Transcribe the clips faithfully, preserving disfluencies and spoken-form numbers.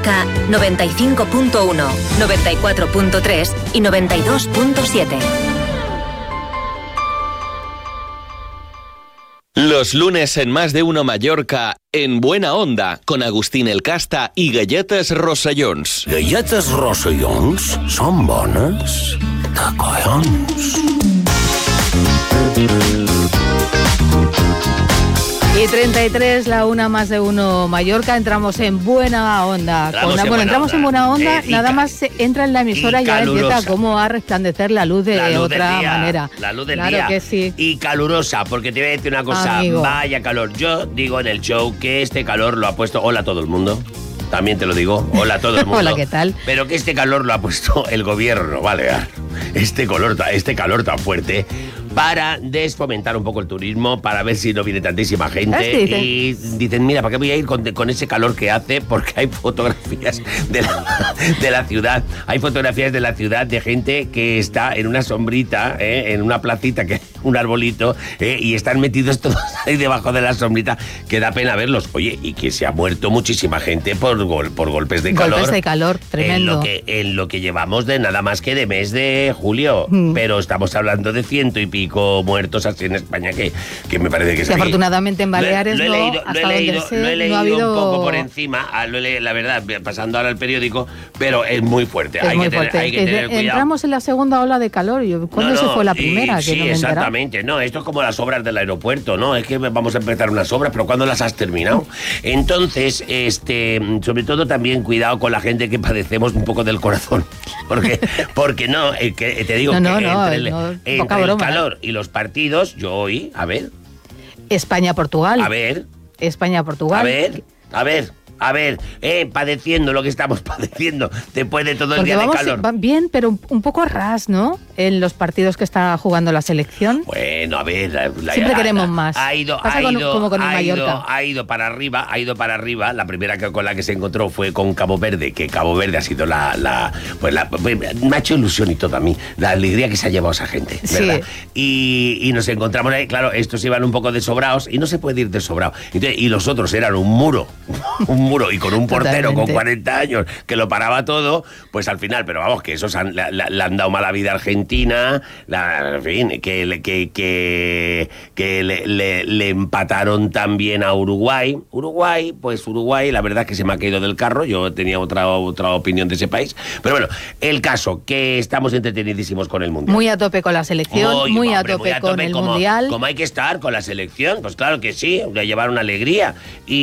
Mallorca noventa y cinco punto uno, noventa y cuatro punto tres y noventa y dos punto siete. Los lunes en Más de Uno Mallorca, en Buena Onda, con Agustín El Casta i Galletes Rossellons. Galletes Rossellons són bones de collons. Y treinta y tres, la una Más de Uno Mallorca, entramos en Buena Onda. Entramos Con la, en bueno, buena entramos onda. en Buena Onda, Eh, y nada ca- más se entra en la emisora y, y ya calurosa. empieza como a resplandecer la luz de La luz otra del día, manera. La luz del claro día. que sí. Y calurosa, porque te voy a decir una cosa. Amigo. Vaya calor. Yo digo en el show que este calor lo ha puesto... Hola a todo el mundo. También te lo digo. Hola a todo el mundo. Hola, ¿qué tal? Pero que este calor lo ha puesto el gobierno balear. Este calor, ta- este calor tan fuerte para desfomentar un poco el turismo, para ver si no viene tantísima gente. ¿Sabes qué dicen? Y dicen, mira, ¿para qué voy a ir con, con ese calor que hace? Porque hay fotografías de la, de la ciudad. Hay fotografías de la ciudad de gente que está en una sombrita, ¿eh? En una placita, que un arbolito, ¿eh? Y están metidos todos ahí debajo de la sombrita, que da pena verlos. Oye, y que se ha muerto muchísima gente por, gol, por golpes de calor. Golpes de calor, tremendo. En lo, que, en lo que llevamos de nada más que de mes de julio. Mm. Pero estamos hablando de ciento y pico muertos así en España, que, que me parece que es Que aquí. afortunadamente en Baleares Lo he- lo he no, leído, hasta lo he donde leído, sé, lo he no leído ha habido... un poco por encima, ah, lo he leído, la verdad, pasando ahora el periódico, pero es muy fuerte. Es hay, muy que tener, fuerte. hay que Es tener de- cuidado. entramos en la segunda ola de calor. Yo- ¿Cuándo No, se no, fue la y- primera? Que sí, no me he enterado. exactamente. No, esto es como las obras del aeropuerto, ¿no? Es que vamos a empezar unas obras, pero ¿cuándo las has terminado? Entonces, este, sobre todo también cuidado con la gente que padecemos un poco del corazón. Porque, porque no, eh, que, te digo No, no, que no, entre, el, no, entre poca el broma, calor y los partidos, yo hoy, a ver, España-Portugal. a ver, España-Portugal. a ver, a ver. A ver, eh, padeciendo lo que estamos padeciendo después de todo el Porque día vamos de calor. van bien, pero un, un poco a ras, ¿no? En los partidos que está jugando la selección. Bueno, a ver, la, la- Siempre la- queremos la- más. Ha ido, Pasa ha con- ido, como con el ha ido, Mallorca. ha ido para arriba, ha ido para arriba. La primera que, con la que se encontró fue con Cabo Verde, que Cabo Verde ha sido la, la, pues la, pues, me ha hecho ilusión y todo a mí, la alegría que se ha llevado esa gente, ¿verdad? Sí. Y, y nos encontramos ahí, claro, estos iban un poco desobrados y no se puede ir desobrado. Entonces, y los otros eran un muro, un muro y con un portero Totalmente. con cuarenta años que lo paraba todo, pues al final, pero vamos, que esos han, la- la- le han dado mala vida a Argentina, la, en fin, que, le- que, que, que le, le- le empataron también a Uruguay. Uruguay, pues Uruguay, la verdad es que se me ha caído del carro, yo tenía otra, otra opinión de ese país, pero bueno, el caso, que estamos entretenidísimos con el Mundial. Muy a tope con la selección, muy, Muy, a hombre, tope muy a con tope, el como, Mundial. como hay que estar con la selección, pues claro que sí, de llevar una alegría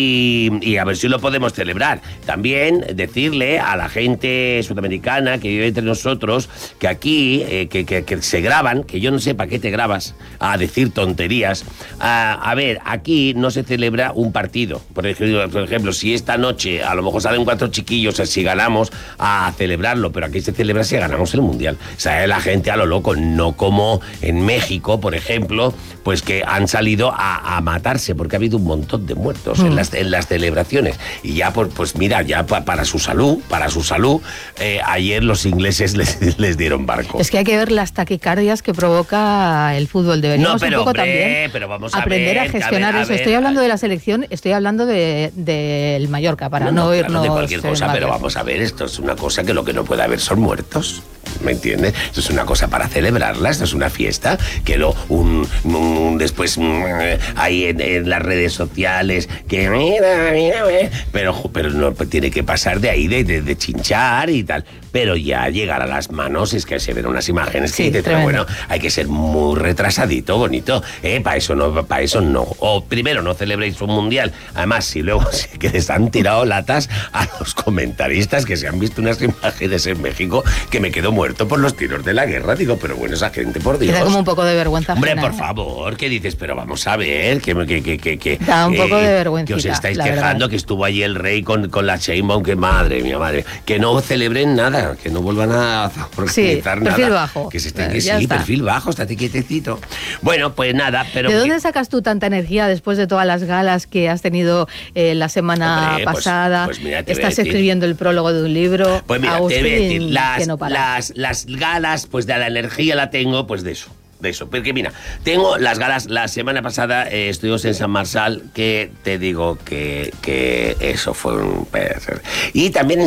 y, y a ver si lo podemos celebrar. También decirle a la gente sudamericana que vive entre nosotros que aquí, eh, que, que- que se graban, que yo no sé para qué te grabas a decir tonterías. A, a ver, aquí no se celebra un partido. Por ejemplo, por ejemplo, si esta noche a lo mejor salen cuatro chiquillos, si ganamos, a celebrarlo, pero aquí se celebra si ganamos el Mundial. O sea, la gente a lo loco, no como en México, por ejemplo, pues que han salido a, a matarse, porque ha habido un montón de muertos Mm. en, las, en las celebraciones. Y ya, pues, pues mira, ya pa- para su salud, para su salud, eh, ayer los ingleses les, les dieron barco. Es que hay que ver las taquicardias que provoca el fútbol. Deberíamos No, pero, un poco hombre, también pero vamos a aprender ver, a que a ver, gestionar a eso. ver, estoy hablando a- de la selección, estoy hablando de del Mallorca, para no, No, no, claro, irnos de cualquier en cosa, madre. pero vamos a ver, esto es una cosa que lo que no puede haber son muertos. ¿Me entiendes? Esto es una cosa para celebrarla, esto es una fiesta, que lo un, un- después mm, hay en, en las redes sociales que mira, mira, mira, pero, pero no tiene que pasar de ahí de, de, de chinchar y tal. Pero ya llegar a las manos es que se ven unas imágenes que Sí, dices, pero tremendo. bueno, hay que ser muy retrasadito, bonito, eh, para eso no, para eso no. O primero no celebréis un mundial, además si luego sí que les han tirado latas a los comentaristas que se han visto unas imágenes en México que me quedo muerto por los tiros de la guerra, digo, pero bueno, esa gente, por Dios. Queda como un poco de vergüenza Hombre, ajena, por ¿eh? favor, ¿qué dices? Pero vamos a ver, que, que, que, que, que Da un poco de Que os vergüencita, estáis la quejando, verdad. que estuvo allí el rey con, con la Sheinbaum, que madre mía, madre, que no celebren nada, que no vuelvan a organizar nada. perfil bajo. Que se estén, Eh, que ya sí, está. perfil bajo, estate quietecito. Bueno, pues nada, pero... ¿De que- dónde sacas tú tanta energía después de todas las galas que has tenido eh, la semana Hombre, pues- pasada? pues mira, te voy a Estás decir. escribiendo el prólogo de un libro. Pues mira, Agustín, te voy a decir, que las, no para. las, las galas, pues de la energía la tengo, pues de eso. De eso, porque mira, tengo las galas, la semana pasada eh, estuvimos en San Marçal, que te digo que, que eso fue un... Y también en